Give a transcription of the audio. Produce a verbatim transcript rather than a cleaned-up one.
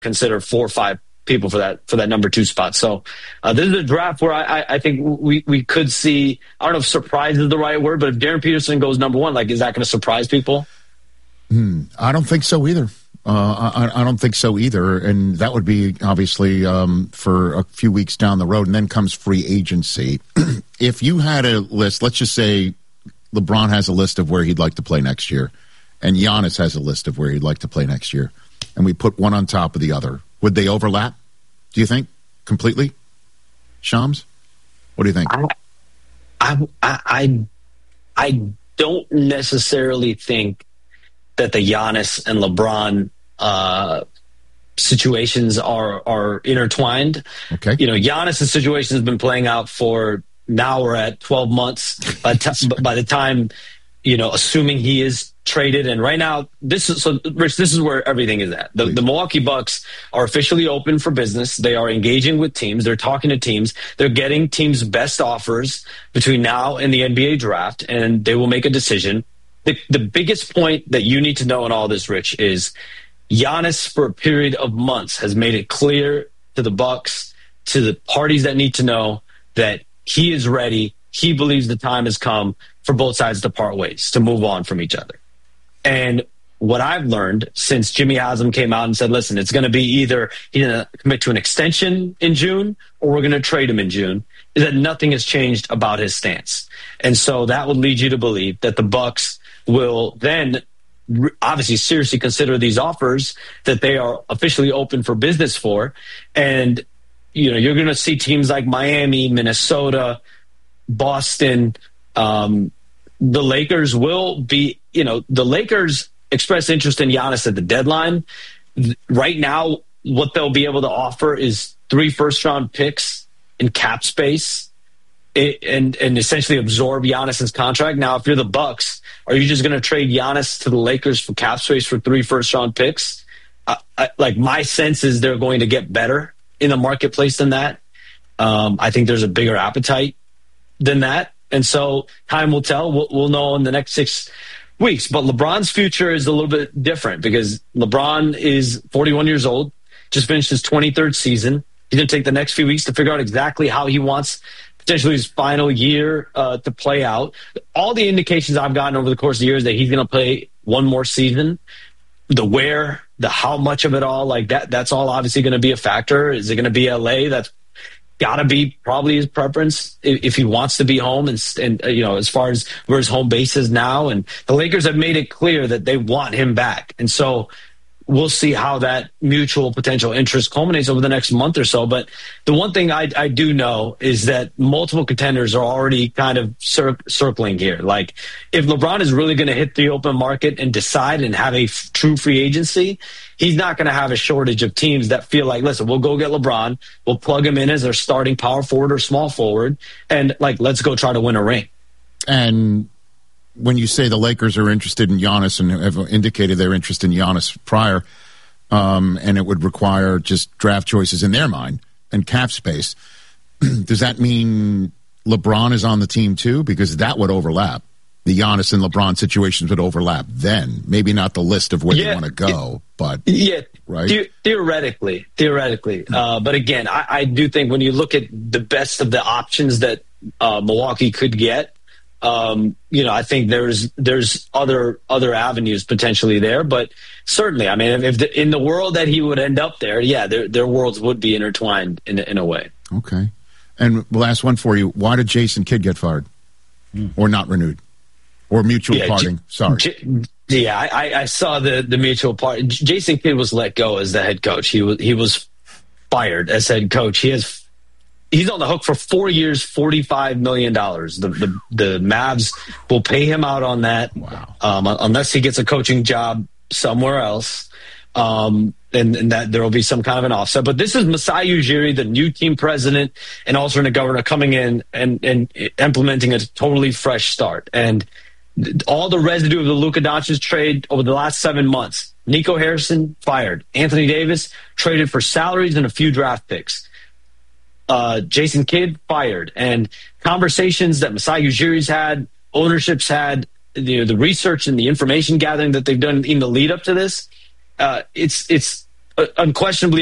consider four or five people for that for that number two spot. So uh, this is a draft where I, I think we, we could see, I don't know if surprise is the right word, but if Darren Peterson goes number one, like, is that going to surprise people? Hmm, I don't think so either. Uh, I, I don't think so either. And that would be obviously um, for a few weeks down the road, and then comes free agency. If you had a list, let's just say LeBron has a list of where he'd like to play next year, and Giannis has a list of where he'd like to play next year, and we put one on top of the other, would they overlap, do you think, completely? Shams? What do you think? I, I, I, I don't necessarily think that the Giannis and LeBron uh, situations are are intertwined. Okay. You know, Giannis' situation has been playing out for, now we're at twelve months. By, t- by the time, you know, assuming he is traded, and right now, this is so Rich. This is where everything is at. The, the Milwaukee Bucks are officially open for business. They are engaging with teams. They're talking to teams. They're getting teams' best offers between now and the N B A draft, and they will make a decision. The, the biggest point that you need to know in all this, Rich, is Giannis, for a period of months, has made it clear to the Bucks, to the parties that need to know, that he is ready. He believes the time has come for both sides to part ways, to move on from each other. And what I've learned since Jimmy Haslam came out and said, listen, it's going to be either he's going to commit to an extension in June or we're going to trade him in June, is that nothing has changed about his stance. And so that would lead you to believe that the Bucks will then obviously seriously consider these offers that they are officially open for business for. And, you know, you're going to see teams like Miami, Minnesota, Boston, um, the Lakers will be, you know, the Lakers express interest in Giannis at the deadline. Right now, what they'll be able to offer is three first-round picks in cap space. It, and and essentially absorb Giannis's contract. Now, if you're the Bucks, are you just going to trade Giannis to the Lakers for cap space for three first-round picks? Uh, I, like, my sense is they're going to get better in the marketplace than that. Um, I think there's a bigger appetite than that. And so time will tell. We'll, we'll know in the next six weeks. But LeBron's future is a little bit different because LeBron is forty-one years old, just finished his twenty-third season. He's going to take the next few weeks to figure out exactly how he wants potentially his final year uh, to play out. All the indications I've gotten over the course of the year is that he's going to play one more season. The where, the how much of it all, like that, that's all obviously going to be a factor. Is it going to be L A? That's got to be probably his preference if, if he wants to be home and, and, uh, you know, as far as where his home base is now. And the Lakers have made it clear that they want him back. And so we'll see how that mutual potential interest culminates over the next month or so. But the one thing I, I do know is that multiple contenders are already kind of cir- circling here. Like, if LeBron is really going to hit the open market and decide and have a f- true free agency, he's not going to have a shortage of teams that feel like, listen, we'll go get LeBron, we'll plug him in as their starting power forward or small forward, and, like, let's go try to win a ring. And when you say the Lakers are interested in Giannis and have indicated their interest in Giannis prior, um, and it would require just draft choices in their mind and cap space, does that mean LeBron is on the team too? Because that would overlap. The Giannis and LeBron situations would overlap then. Maybe not the list of where yeah, they want to go, it, but yeah, right? The- theoretically, theoretically. Uh, but again, I, I do think when you look at the best of the options that uh, Milwaukee could get, Um, you know, I think there's there's other other avenues potentially there, but certainly, I mean, if the, in the world that he would end up there, yeah, their their worlds would be intertwined in in a way. Okay, and the last one for you: why did Jason Kidd get fired, mm. or not renewed, or mutual yeah, parting? J- Sorry. J- yeah, I, I saw the the mutual part. Jason Kidd was let go as the head coach. He was he was fired as head coach. He has. He's on the hook for four years, forty-five million dollars. The, the the Mavs will pay him out on that, wow. um, unless he gets a coaching job somewhere else, um, and, and that there will be some kind of an offset. But this is Masai Ujiri, the new team president and alternate governor, coming in and, and implementing a totally fresh start. And all the residue of the Luka Doncic trade over the last seven months, Nico Harrison fired, Anthony Davis traded for salaries and a few draft picks. Uh, Jason Kidd fired, and conversations that Masai Ujiri's had, ownership's had, you know, the research and the information gathering that they've done in the lead up to this, uh, it's it's uh, unquestionably